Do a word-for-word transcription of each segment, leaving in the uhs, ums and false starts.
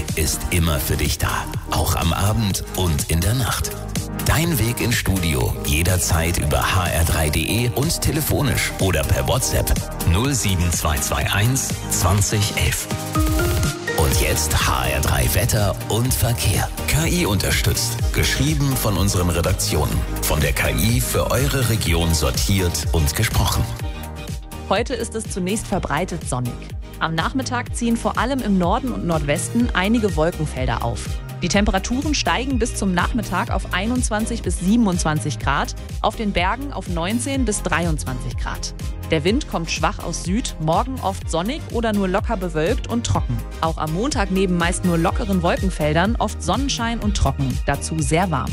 ist immer für dich da. Auch am Abend und in der Nacht. Dein Weg ins Studio jederzeit über h r drei punkt d e und telefonisch oder per WhatsApp null sieben zwei zwei eins zwanzig elf. Und jetzt H R drei Wetter und Verkehr. K I unterstützt. Geschrieben von unseren Redaktionen. Von der K I für eure Region sortiert und gesprochen. Heute ist es zunächst verbreitet sonnig. Am Nachmittag ziehen vor allem im Norden und Nordwesten einige Wolkenfelder auf. Die Temperaturen steigen bis zum Nachmittag auf einundzwanzig bis siebenundzwanzig Grad, auf den Bergen auf neunzehn bis dreiundzwanzig Grad. Der Wind kommt schwach aus Süd, morgen oft sonnig oder nur locker bewölkt und trocken. Auch am Montag neben meist nur lockeren Wolkenfeldern oft Sonnenschein und trocken, dazu sehr warm.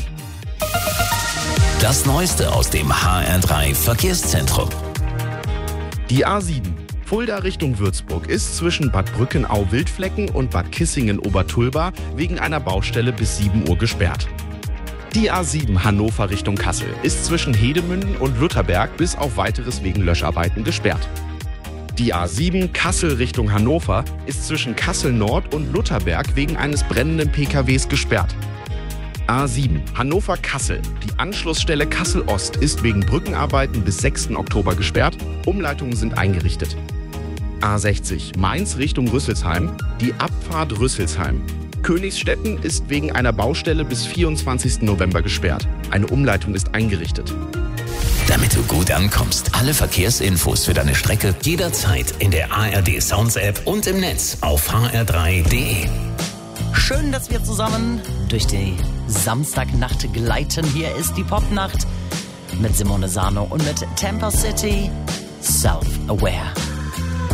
Das Neueste aus dem H R drei Verkehrszentrum. Die A sieben. Fulda Richtung Würzburg ist zwischen Bad Brückenau-Wildflecken und Bad Kissingen-Obertulba wegen einer Baustelle bis sieben Uhr gesperrt. Die A sieben Hannover Richtung Kassel ist zwischen Hedemünden und Lutherberg bis auf weiteres wegen Löscharbeiten gesperrt. Die A sieben Kassel Richtung Hannover ist zwischen Kassel Nord und Lutherberg wegen eines brennenden P K Ws gesperrt. A sieben Hannover-Kassel. Die Anschlussstelle Kassel Ost ist wegen Brückenarbeiten bis sechsten Oktober gesperrt. Umleitungen sind eingerichtet. A sechzig Mainz Richtung Rüsselsheim. Die Abfahrt Rüsselsheim. Königsstetten ist wegen einer Baustelle bis vierundzwanzigsten November gesperrt. Eine Umleitung ist eingerichtet. Damit du gut ankommst, alle Verkehrsinfos für deine Strecke jederzeit in der A R D Sounds App und im Netz auf h r drei punkt d e. Schön, dass wir zusammen durch die Samstagnacht gleiten. Hier ist die Popnacht mit Simone Sano und mit Tampa City Self-Aware.